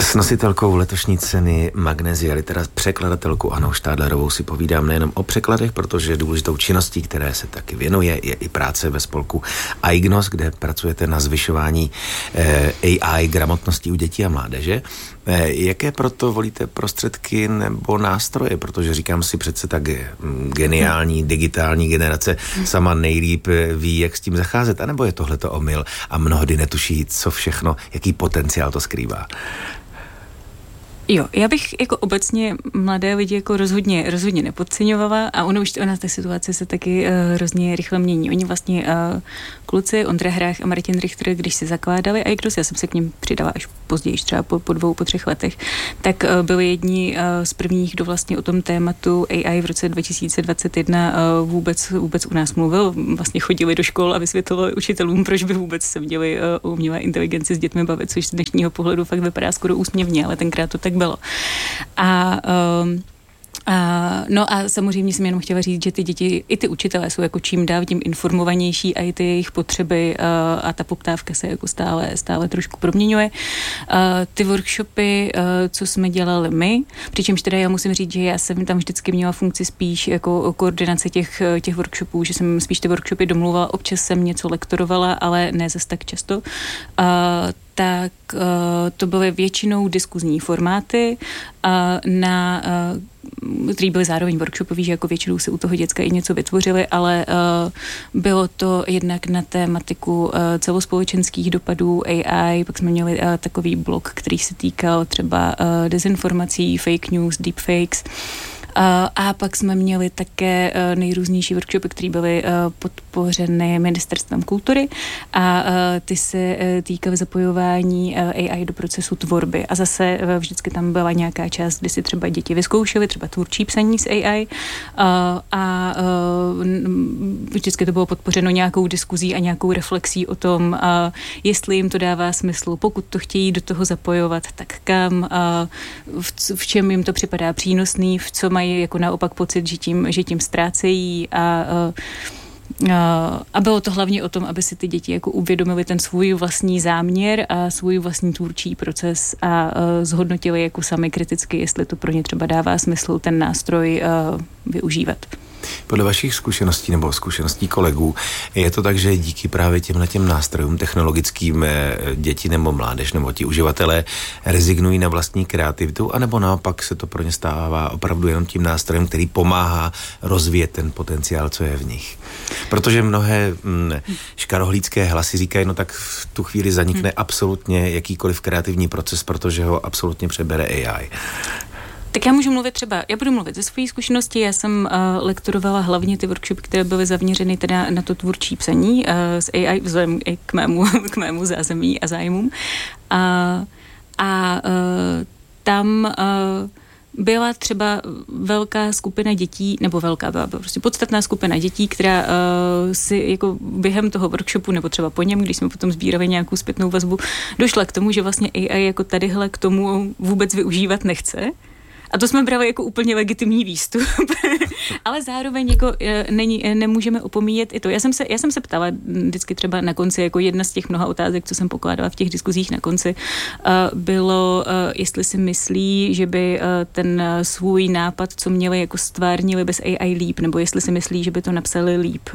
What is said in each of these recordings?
S nositelkou letošní ceny Magnesia Litera, překladatelkou Annou Štádlerovou, si povídám nejenom o překladech, protože důležitou činností, které se taky věnuje, je i práce ve spolku AIGNOS, kde pracujete na zvyšování AI gramotnosti u dětí a mládeže. Jaké proto volíte prostředky nebo nástroje? Protože říkám si, přece tak geniální digitální generace sama nejlíp ví, jak s tím zacházet. A nebo je tohleto omyl a mnohdy netuší, co všechno, jaký potenciál to skrývá? Jo, já bych jako obecně mladé lidi jako rozhodně nepodceňovala a ona ta situace se taky hrozně rychle mění. Oni vlastně kluci, Ondra Hrách a Martin Richter, když si zakládali AIGNOS, já jsem se k ním přidala až později, třeba po 2, po 3 letech, tak byli jedni z prvních, kdo vlastně o tom tématu AI v roce 2021 vůbec u nás mluvil. Vlastně chodili do škol a vysvětlovali učitelům, proč by vůbec se měli o umělé inteligenci s dětmi bavit, což z dnešního pohledu fakt vypadá skoro úsměvně, ale tenkrát to tak bylo. No a samozřejmě jsem jenom chtěla říct, že ty děti, i ty učitelé jsou jako čím dál tím informovanější a i ty jejich potřeby a ta poptávka se jako stále trošku proměňuje. Ty workshopy, co jsme dělali my, přičemž teda já musím říct, že já jsem tam vždycky měla funkci spíš jako koordinace těch workshopů, že jsem spíš ty workshopy domluvala, občas jsem něco lektorovala, ale ne zas tak často. Tak to byly většinou diskuzní formáty, který byly zároveň workshopový, že jako většinou se u toho děcka i něco vytvořili, ale bylo to jednak na tématiku celospolečenských dopadů AI, pak jsme měli takový blog, který se týkal třeba dezinformací, fake news, deepfakes. A pak jsme měli také nejrůznější workshopy, které byly podpořeny Ministerstvem kultury a ty se týkaly zapojování AI do procesu tvorby. A zase vždycky tam byla nějaká část, kdy si třeba děti vyzkoušely, třeba tvůrčí psaní s AI a vždycky to bylo podpořeno nějakou diskuzí a nějakou reflexí o tom, jestli jim to dává smysl, pokud to chtějí do toho zapojovat, tak kam, v čem jim to připadá přínosný, v co mají jako naopak pocit, že tím ztrácejí a bylo to hlavně o tom, aby si ty děti jako uvědomili ten svůj vlastní záměr a svůj vlastní tvůrčí proces a zhodnotili jako sami kriticky, jestli to pro ně třeba dává smysl ten nástroj využívat. Podle vašich zkušeností nebo zkušeností kolegů je to tak, že díky právě těmhletěm nástrojům technologickým děti nebo mládež nebo ti uživatelé rezignují na vlastní kreativitu, anebo naopak se to pro ně stává opravdu jenom tím nástrojem, který pomáhá rozvíjet ten potenciál, co je v nich. Protože mnohé škarohlídské hlasy říkají, no tak v tu chvíli zanikne absolutně jakýkoliv kreativní proces, protože ho absolutně přebere AI. Tak já budu mluvit ze své zkušenosti. Já jsem lektorovala hlavně ty workshopy, které byly zaměřeny teda na to tvůrčí psaní s AI vzhledem i k mému zázemí a zájmům. Tam byla třeba velká skupina dětí, byla prostě podstatná skupina dětí, která si jako během toho workshopu, nebo třeba po něm, když jsme potom sbírali nějakou zpětnou vazbu, došla k tomu, že vlastně AI jako tadyhle k tomu vůbec využívat nechce. A to jsme brali jako úplně legitimní výstup, ale zároveň jako nemůžeme opomíjet i to. Já jsem se ptala vždycky třeba na konci, jako jedna z těch mnoha otázek, co jsem pokládala v těch diskuzích na konci, bylo, jestli si myslí, že by ten svůj nápad, co měli, jako stvárnili bez AI líp, nebo jestli si myslí, že by to napsali líp.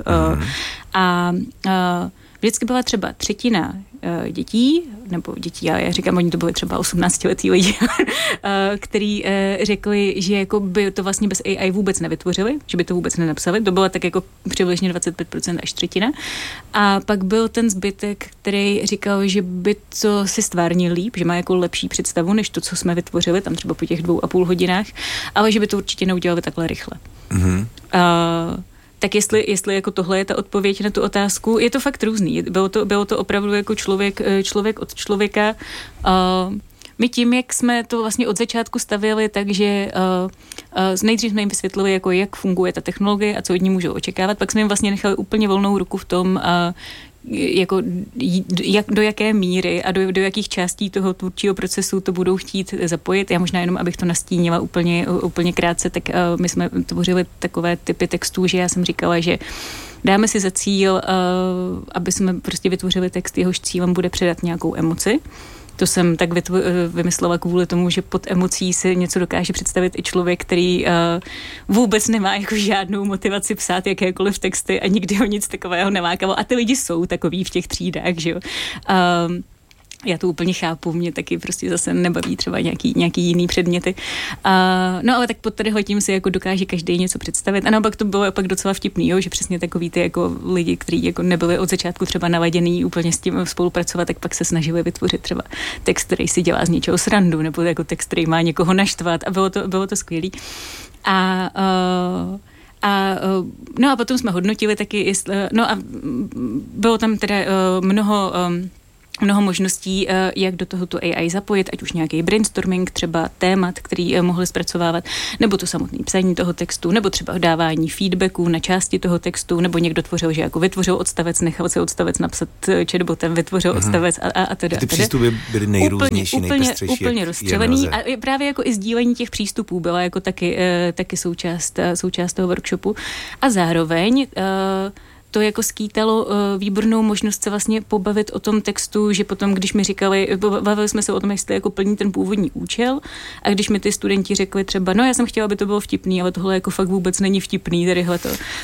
Vždycky byla třeba třetina dětí, já říkám, oni to byli třeba 18letí lidi, který řekli, že jako by to vlastně bez AI vůbec nevytvořili, že by to vůbec nenapsali. To bylo tak jako přibližně 25% až třetina. A pak byl ten zbytek, který říkal, že by to si stvárnil líp, že má jako lepší představu, než to, co jsme vytvořili, tam třeba po těch 2,5 hodinách, ale že by to určitě neudělali takhle rychle. Mm-hmm. Tak jestli jako tohle je ta odpověď na tu otázku, je to fakt různý. Bylo to opravdu jako člověk od člověka. My tím, jak jsme to vlastně od začátku stavěli, takže nejdřív jsme jim vysvětlili, jako jak funguje ta technologie a co od ní můžou očekávat, pak jsme jim vlastně nechali úplně volnou ruku v tom, jako do jaké míry a do jakých částí toho tvůrčího procesu to budou chtít zapojit. Já možná jenom, abych to nastínila úplně krátce, tak my jsme tvořili takové typy textů, že já jsem říkala, že dáme si za cíl, aby jsme prostě vytvořili text, jehož cílem bude předat nějakou emoci. To jsem tak vymyslela kvůli tomu, že pod emocí si něco dokáže představit i člověk, který vůbec nemá jako žádnou motivaci psát jakékoliv texty a nikdy ho nic takového nemákalo. A ty lidi jsou takový v těch třídách, že jo. Já to úplně chápu, mě taky prostě zase nebaví třeba nějaký jiný předměty. No ale tak pod tadyhletím si jako dokáže každý něco představit. A naopak to bylo pak docela vtipný, jo, že přesně takový ty jako lidi, kteří jako nebyli od začátku třeba naladěný úplně s tím spolupracovat, tak pak se snažili vytvořit třeba text, který si dělá z něčeho srandu, nebo jako text, který má někoho naštvat a bylo to skvělý. No a potom jsme hodnotili taky, no a bylo tam teda mnoho možností, jak do toho tu AI zapojit, ať už nějaký brainstorming, třeba témat, který mohli zpracovávat, nebo to samotné psaní toho textu, nebo třeba dávání feedbacků na části toho textu, nebo někdo tvořil, že jako vytvořil odstavec, nechal si odstavec napsat chatbotem, vytvořil odstavec a teda. Ty přístupy byly nejrůznější, nejpestřejší. Úplně rozstřelený a právě jako i sdílení těch přístupů byla jako taky součást toho workshopu. A zároveň to jako skýtalo výbornou možnost se vlastně pobavit o tom textu, že potom, když mi bavili jsme se o tom, jestli jako plní ten původní účel, a když mi ty studenti řekli třeba, no já jsem chtěla, aby to bylo vtipný, ale tohle jako fakt vůbec není vtipný, tadyhleto.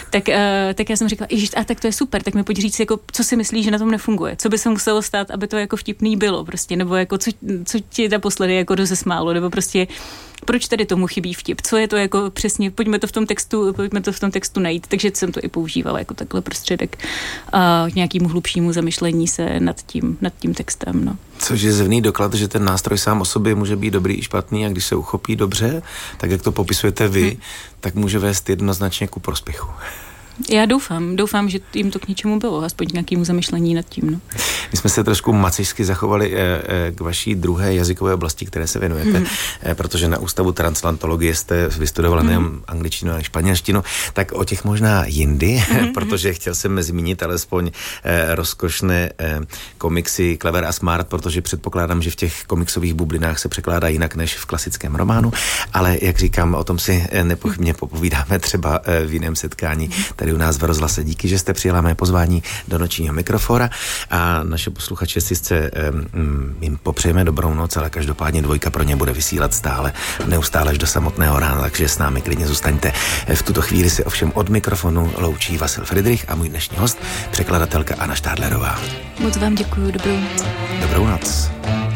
Tak já jsem řekla, ježiš, a tak to je super, tak mi pojď říct, jako, co si myslíš, že na tom nefunguje, co by se muselo stát, aby to jako vtipný bylo, prostě, nebo jako co ti naposledy jako rozesmálo, nebo prostě proč tady tomu chybí vtip, co je to jako přesně, pojďme to v tom textu najít, takže jsem to i používala jako takhle prostředek k nějakému hlubšímu zamyšlení se nad tím textem. No. Což je zjevný doklad, že ten nástroj sám o sobě může být dobrý i špatný a když se uchopí dobře, tak jak to popisujete vy, tak může vést jednoznačně ku prospěchu. Já doufám, že jim to k něčemu bylo, aspoň k nějakému zamyšlení nad tím. No. My jsme se trošku macešsky zachovali k vaší druhé jazykové oblasti, které se věnujete, protože na Ústavu translantologie jste vystudovala nejen angličtinu, ale španělštinu, tak o těch možná jindy, protože chtěl jsem zmínit alespoň rozkošné komiksy Clever a Smart, protože předpokládám, že v těch komiksových bublinách se překládá jinak než v klasickém románu, ale jak říkám, o tom si nepochybně popovídáme třeba v jiném setkání tady u nás v rozhlase. Díky, že jste přijela mé pozvání do nočního mikrofona a naše posluchače si jim popřejeme dobrou noc, ale každopádně Dvojka pro ně bude vysílat stále, neustále až do samotného rána, takže s námi klidně zůstaňte. V tuto chvíli si ovšem od mikrofonu loučí Vasil Fridrich a můj dnešní host, překladatelka Anna Štádlerová. Moc vám děkuju, dobrou noc. Dobrou noc.